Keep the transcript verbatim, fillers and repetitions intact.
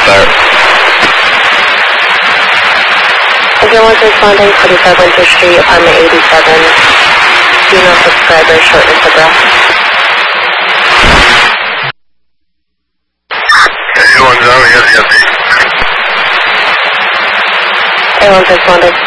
start. Ambulance responding, forty-five Winter Street, apartment eighty-seven. Female subscriber, shortness of breath. eighty-one zone, yes, yes. Ambulance responding.